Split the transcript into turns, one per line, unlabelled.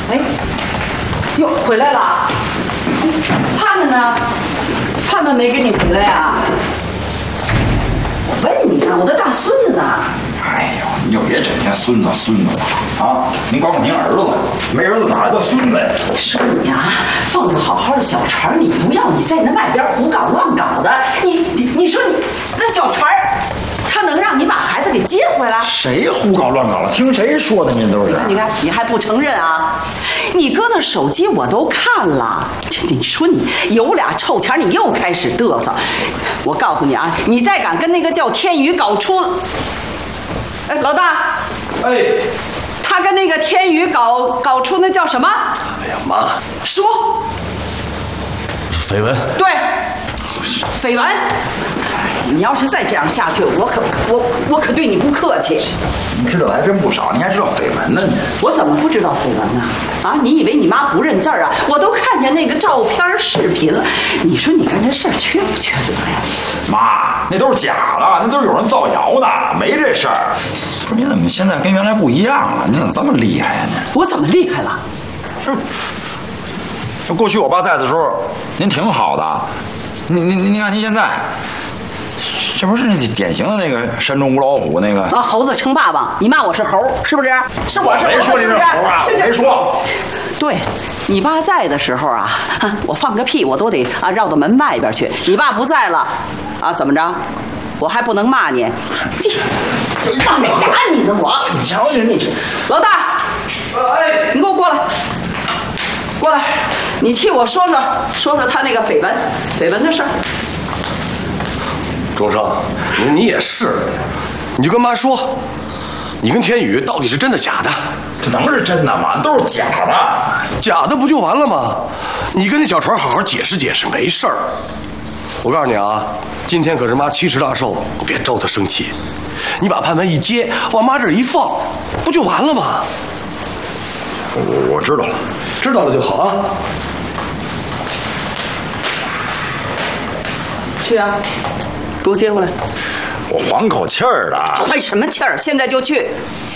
哎，哟，回来了。盼盼呢？盼盼没跟你回来呀？我问你呢，我的大孙子呢？
哎呦，你就别整天孙子了啊！你管管您儿子，没儿子哪来的孙子呀？
说你啊，放着好好的小船你不要，你在那外边胡搞乱搞的，你说你那小船他能让你把孩子给接回来？
谁胡搞乱搞了？听谁说的？您都是。
你看，你还不承认啊？你哥那手机我都看了。你说你有俩臭钱，你又开始嘚瑟。我告诉你啊，你再敢跟那个叫天宇搞出，哎，老大，
哎，
他跟那个天宇搞出那叫什么？
哎呀妈，
说，
绯闻。
对，绯闻。你要是再这样下去，我可对你不客气。
你知道的还真不少，你还知道绯闻呢？你
我怎么不知道绯闻呢？啊，你以为你妈不认字儿啊？我都看见那个照片视频了。你说你干这事儿缺不缺德呀？
妈，那都是假的，那都是有人造谣的，没这事儿。不是你怎么现在跟原来不一样了？你怎么这么厉害呀？你
我怎么厉害了？
这过去我爸在的时候，您挺好的。您看您现在。这不是那典型的那个山中无老虎那个
啊，猴子称霸王，你骂我是猴，是不是？是我是
没说你是猴啊，我没说。
对，你爸在的时候啊，我放个屁我都得啊绕到门外边去。你爸不在了，啊怎么着？我还不能骂你？让你打你呢我！你瞧你，老大，哎，你给我过来，过来，你替我说说他那个绯闻的事儿。
周生，你也是，你就跟妈说，你跟天宇到底是真的假的？
这能是真的吗？都是假的，
假的不就完了吗？你跟那小船好好解释解释，没事儿。我告诉你啊，今天可是妈70大寿，你别招她生气。你把盼盼一接，往妈这儿一放，不就完了吗？
我知道了，
知道了就好啊。
去啊！给我接回来！
我缓口气儿的。
缓什么气儿？现在就去！